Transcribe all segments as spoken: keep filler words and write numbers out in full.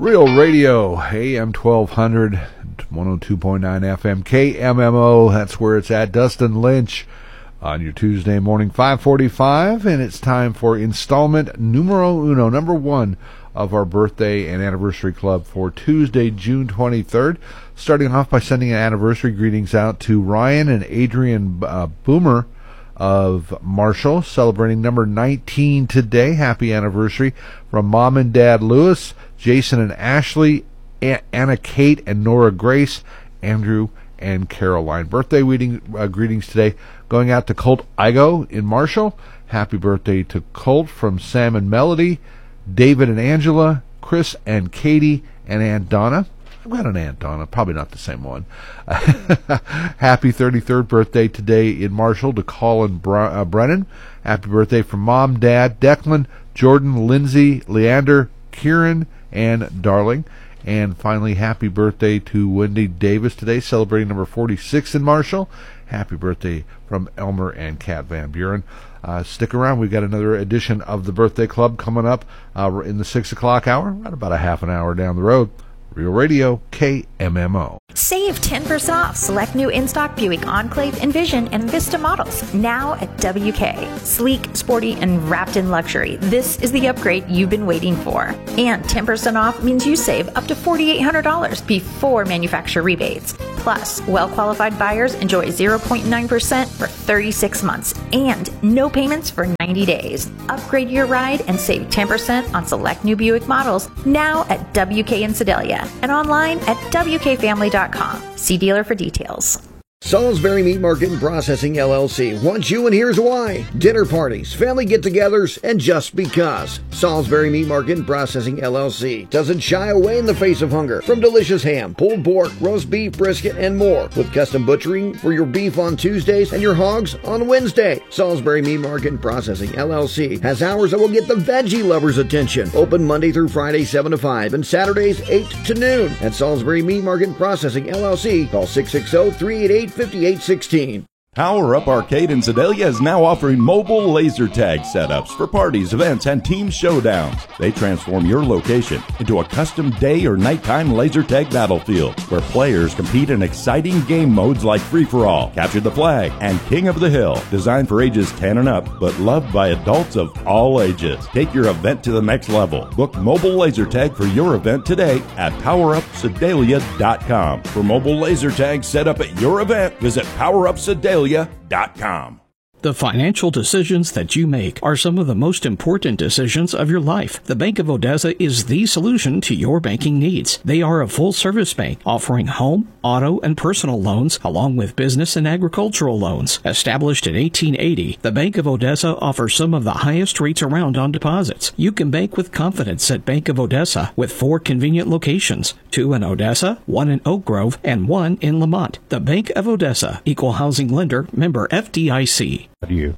Real Radio, A M twelve hundred, one oh two point nine F M, K M M O, that's where it's at. Dustin Lynch on your Tuesday morning, five forty-five, and it's time for installment numero uno, number one of our birthday and anniversary club for Tuesday, June twenty-third. Starting off by sending an anniversary greetings out to Ryan and Adrian uh, Boomer of Marshall, celebrating number nineteen today. Happy anniversary from Mom and Dad Lewis, Jason and Ashley, A- Anna Kate and Nora Grace, Andrew and Caroline. Birthday weeding, uh, greetings today going out to Colt Igo in Marshall. Happy birthday to Colt from Sam and Melody, David and Angela, Chris and Katie, and Aunt Donna. I've got an Aunt Donna, probably not the same one. Happy thirty-third birthday today in Marshall to Colin Bre- uh, Brennan. Happy birthday from Mom, Dad, Declan, Jordan, Lindsay, Leander, Kieran, and Darling. And finally, happy birthday to Wendy Davis today, celebrating number forty-six in Marshall. Happy birthday from Elmer and Kat Van Buren. Uh, stick around. We've got another edition of the Birthday Club coming up uh, in the six o'clock hour, right about a half an hour down the road. Real Radio, K M M O. Save ten percent off select new in-stock Buick Enclave, Envision, and Vista models now at W K. Sleek, sporty, and wrapped in luxury. This is the upgrade you've been waiting for. And ten percent off means you save up to four thousand eight hundred dollars before manufacturer rebates. Plus, well-qualified buyers enjoy zero point nine percent for thirty-six months and no payments for ninety days. Upgrade your ride and save ten percent on select new Buick models now at W K in Sedalia and online at W K family dot com. See dealer for details. Salisbury Meat Market and Processing, L L C wants you, and here's why. Dinner parties, family get-togethers, and just because. Salisbury Meat Market and Processing, L L C doesn't shy away in the face of hunger. From delicious ham, pulled pork, roast beef, brisket, and more. With custom butchering for your beef on Tuesdays and your hogs on Wednesday. Salisbury Meat Market and Processing, L L C has hours that will get the veggie lovers' attention. Open Monday through Friday, seven to five, and Saturdays, eight to noon. At Salisbury Meat Market and Processing, L L C, call six six zero, three eight eight, five eight one six. Power Up Arcade in Sedalia is now offering mobile laser tag setups for parties, events, and team showdowns. They transform your location into a custom day or nighttime laser tag battlefield where players compete in exciting game modes like Free-for-All, Capture the Flag, and King of the Hill. Designed for ages ten and up, but loved by adults of all ages. Take your event to the next level. Book mobile laser tag for your event today at power up sedalia dot com. For mobile laser tag set up at your event, visit power up sedalia dot com. The financial decisions that you make are some of the most important decisions of your life. The Bank of Odessa is the solution to your banking needs. They are a full-service bank offering home, auto, and personal loans, along with business and agricultural loans. Established in eighteen eighty, the Bank of Odessa offers some of the highest rates around on deposits. You can bank with confidence at Bank of Odessa with four convenient locations, two in Odessa, one in Oak Grove, and one in Lamont. The Bank of Odessa, Equal Housing Lender, member F D I C. You.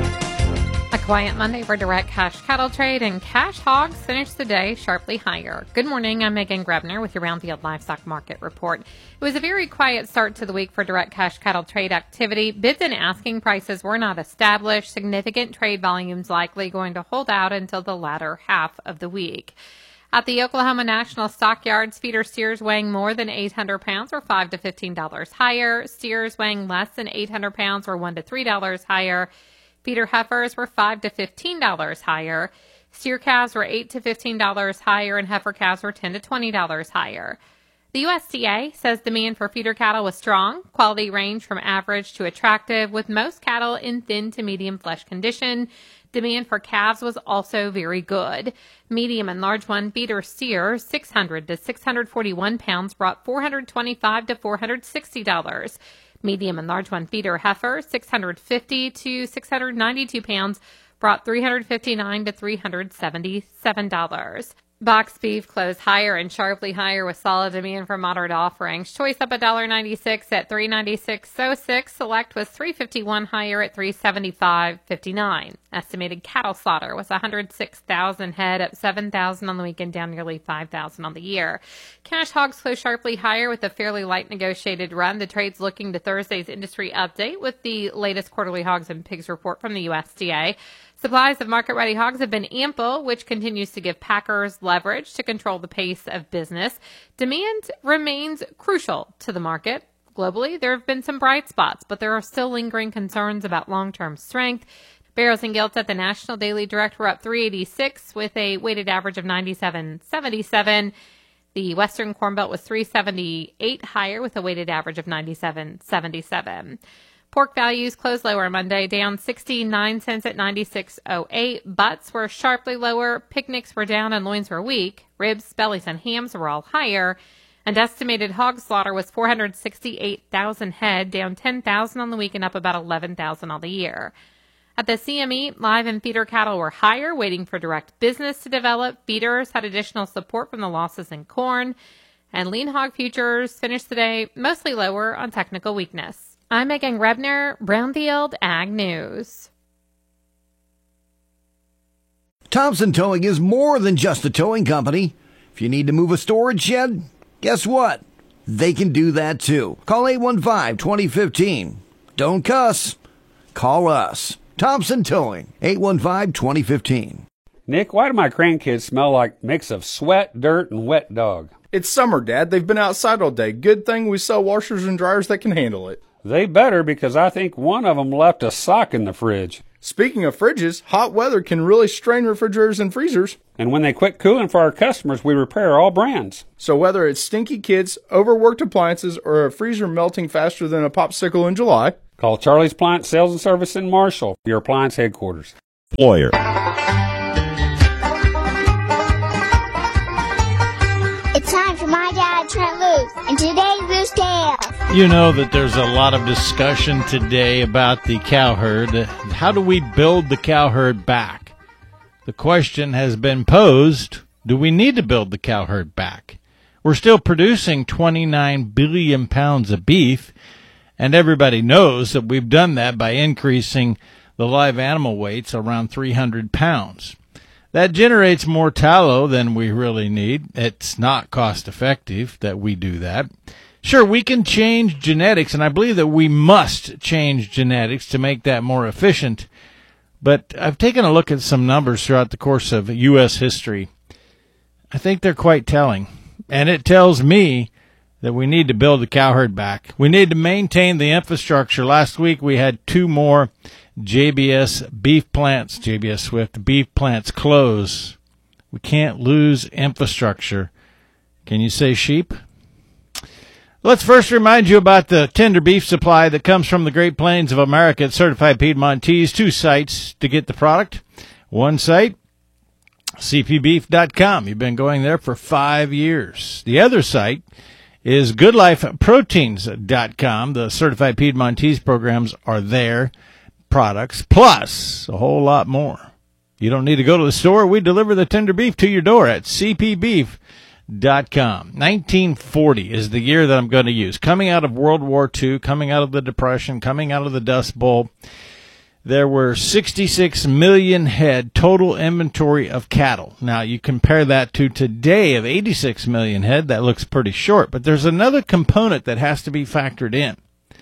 A quiet Monday for direct cash cattle trade, and cash hogs finished the day sharply higher. Good morning, I'm Megan Grebner with your Roundfield Livestock Market Report. It was a very quiet start to the week for direct cash cattle trade activity. Bids and asking prices were not established. Significant trade volumes likely going to hold out until the latter half of the week. At the Oklahoma National Stockyards, feeder steers weighing more than eight hundred pounds were five to fifteen dollars higher. Steers weighing less than eight hundred pounds were one to three dollars higher. Feeder heifers were five to fifteen dollars higher. Steer calves were eight to fifteen dollars higher, and heifer calves were ten to twenty dollars higher. The U S D A says demand for feeder cattle was strong. Quality ranged from average to attractive, with most cattle in thin to medium flesh condition. Demand for calves was also very good. Medium and large one feeder steer, six hundred to six hundred forty-one pounds, brought four hundred twenty-five to four hundred sixty dollars. Medium and large one feeder heifer, six hundred fifty to six hundred ninety-two pounds, brought three hundred fifty-nine to three hundred seventy-seven dollars. Box beef closed higher and sharply higher with solid demand for moderate offerings. Choice up one dollar ninety-six at three ninety-six oh six. Select was three fifty-one higher at three seventy-five fifty-nine. Estimated cattle slaughter was one hundred six thousand head, up seven thousand on the weekend, down nearly five thousand on the year. Cash hogs closed sharply higher with a fairly light negotiated run. The trade's looking to Thursday's industry update with the latest quarterly hogs and pigs report from the U S D A. Supplies of market-ready hogs have been ample, which continues to give packers leverage to control the pace of business. Demand remains crucial to the market. Globally, there have been some bright spots, but there are still lingering concerns about long-term strength. Barrows and Gilts at the National Daily Direct were up three eighty-six with a weighted average of ninety-seven seventy-seven. The Western Corn Belt was three seventy-eight higher with a weighted average of ninety-seven seventy-seven. Pork values closed lower Monday, down sixty-nine cents at ninety-six oh eight. Butts were sharply lower. Picnics were down and loins were weak. Ribs, bellies, and hams were all higher. And estimated hog slaughter was four hundred sixty-eight thousand head, down ten thousand on the week and up about eleven thousand on the year. At the C M E, live and feeder cattle were higher, waiting for direct business to develop. Feeders had additional support from the losses in corn. And lean hog futures finished the day mostly lower on technical weakness. I'm Megan Grebner, Brownfield Ag News. Thompson Towing is more than just a towing company. If you need to move a storage shed, guess what? They can do that too. Call eight one five, two oh one five. Don't cuss. Call us. Thompson Towing, eight one five, two oh one five. Nick, why do my grandkids smell like a mix of sweat, dirt, and wet dog? It's summer, Dad. They've been outside all day. Good thing we sell washers and dryers that can handle it. They better, because I think one of them left a sock in the fridge. Speaking of fridges, hot weather can really strain refrigerators and freezers. And when they quit cooling for our customers, we repair all brands. So whether it's stinky kids, overworked appliances, or a freezer melting faster than a popsicle in July, call Charlie's Appliance Sales and Service in Marshall, your appliance headquarters. Employer. It's time for My Dad, Trent Loos, and today's Loose Tales. You know that there's a lot of discussion today about the cow herd. How do we build the cow herd back? The question has been posed, do we need to build the cow herd back? We're still producing twenty-nine billion pounds of beef, and everybody knows that we've done that by increasing the live animal weights around three hundred pounds. That generates more tallow than we really need. It's not cost effective that we do that. Sure, we can change genetics, and I believe that we must change genetics to make that more efficient. But I've taken a look at some numbers throughout the course of U S history. I think they're quite telling. And it tells me that we need to build the cow herd back. We need to maintain the infrastructure. Last week we had two more J B S beef plants, J B S Swift beef plants close. We can't lose infrastructure. Can you say sheep? Let's first remind you about the tender beef supply that comes from the Great Plains of America at Certified Piedmontese. Two sites to get the product. One site, c p beef dot com. You've been going there for five years. The other site is good life proteins dot com. The Certified Piedmontese programs are there. Products, plus a whole lot more. You don't need to go to the store. We deliver the tender beef to your door at c p beef dot com. nineteen forty is the year that I'm going to use. Coming out of World War Two, coming out of the Depression, coming out of the Dust Bowl, there were sixty-six million head total inventory of cattle. Now, you compare that to today of eighty-six million head, that looks pretty short. But there's another component that has to be factored in.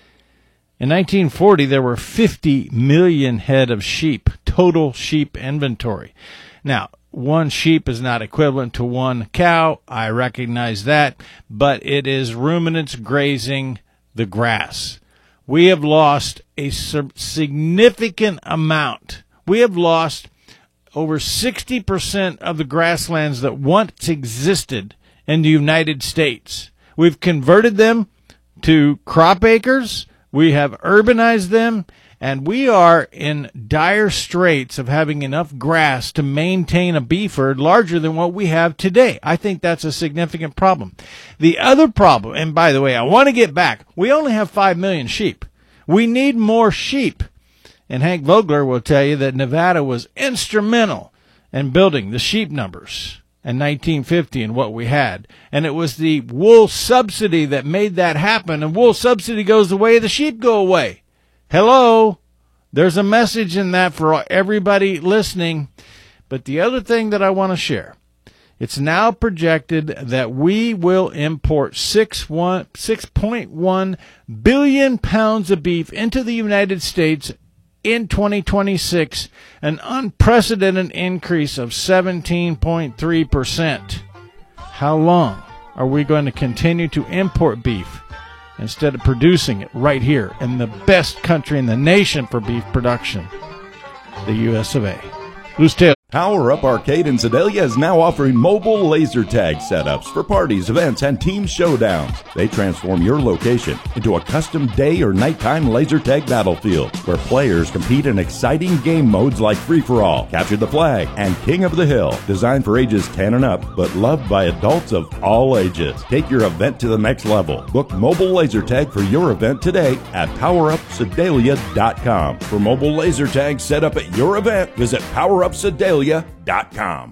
In nineteen forty, there were fifty million head of sheep, total sheep inventory. Now, one sheep is not equivalent to one cow. I recognize that, but it is ruminants grazing the grass. We have lost a significant amount. We have lost over sixty percent of the grasslands that once existed in the United States. We've converted them to crop acres. We have urbanized them, and we are in dire straits of having enough grass to maintain a beef herd larger than what we have today. I think that's a significant problem. The other problem, and by the way, I want to get back, we only have five million sheep. We need more sheep. And Hank Vogler will tell you that Nevada was instrumental in building the sheep numbers in nineteen fifty and what we had. And it was the wool subsidy that made that happen. And wool subsidy goes away, the sheep go away. Hello? There's a message in that for everybody listening. But the other thing that I want to share, it's now projected that we will import six point one billion pounds of beef into the United States in twenty twenty-six, an unprecedented increase of seventeen point three percent. How long are we going to continue to import beef instead of producing it right here in the best country in the nation for beef production, the U S of A? Loose Tail. Power Up Arcade in Sedalia is now offering mobile laser tag setups for parties, events, and team showdowns. They transform your location into a custom day or nighttime laser tag battlefield where players compete in exciting game modes like Free-for-All, Capture the Flag, and King of the Hill. Designed for ages ten and up, but loved by adults of all ages. Take your event to the next level. Book mobile laser tag for your event today at power up sedalia dot com. For mobile laser tag set up at your event, visit power up sedalia dot com.